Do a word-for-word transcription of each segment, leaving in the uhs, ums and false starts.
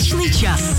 Музычный час.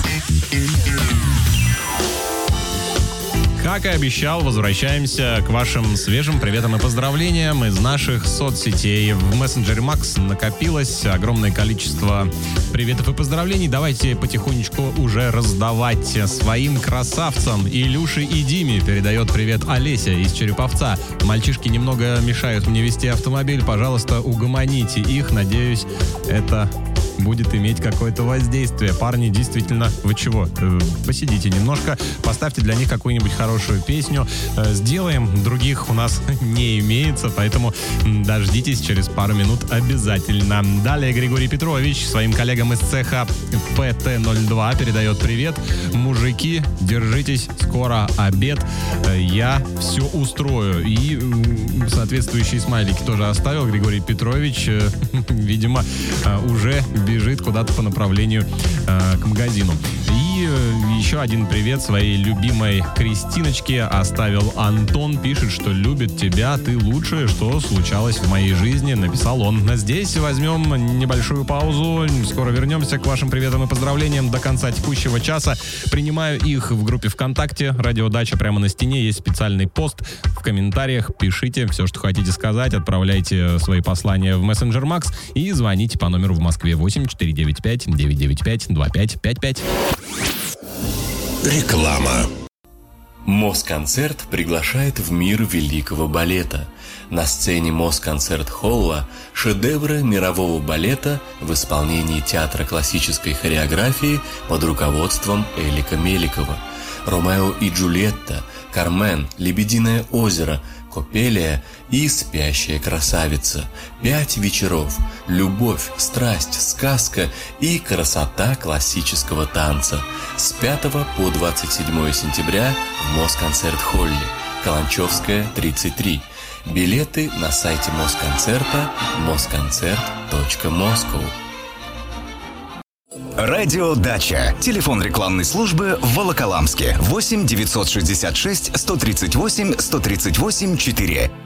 Как и обещал, возвращаемся к вашим свежим приветам и поздравлениям из наших соцсетей. В мессенджере Макс накопилось огромное количество приветов и поздравлений. Давайте потихонечку уже раздавать своим красавцам. Илюше и Диме передает привет Олеся из Череповца. Мальчишки немного мешают мне вести автомобиль. Пожалуйста, угомоните их. Надеюсь, это будет иметь какое-то воздействие. Парни, действительно, вы чего? Посидите немножко, поставьте для них какую-нибудь хорошую песню. Сделаем. Других у нас не имеется, поэтому дождитесь через пару минут обязательно. Далее Григорий Петрович своим коллегам из цеха пэ тэ ноль два передает привет. Мужики, держитесь, скоро обед. Я все устрою. И соответствующие смайлики тоже оставил Григорий Петрович. Видимо, уже бежит куда-то по направлению э, к магазину. И э, еще один привет своей любимой Кристиночке оставил Антон. Пишет, что любит тебя, ты лучшее, что случалось в моей жизни, написал он. Здесь возьмем небольшую паузу. Скоро вернемся к вашим приветам и поздравлениям до конца текущего часа. Принимаю их в группе ВКонтакте. Радио Дача, прямо на стене есть специальный пост. В комментариях пишите все, что хотите сказать. Отправляйте свои послания в мессенджер Макс и звоните по номеру в Москве восемь четыре девять пять девять девять пять два пять пять пять. Реклама. Москонцерт приглашает в мир великого балета. На сцене Москонцерт-холла шедевры мирового балета в исполнении театра классической хореографии под руководством Элика Меликова. «Ромео и Джульетта», «Кармен», «Лебединое озеро», «Копелия» и «Спящая красавица». Пять вечеров. Любовь, страсть, сказка и красота классического танца. С пятого по двадцать седьмое сентября в Москонцерт-холле. Каланчевская, тридцать три. Билеты на сайте Москонцерта москонцерт точка москва. Радио Дача. Телефон рекламной службы в Волоколамске. восемь девятьсот шестьдесят шесть сто тридцать восемь сто тридцать восемь четыре.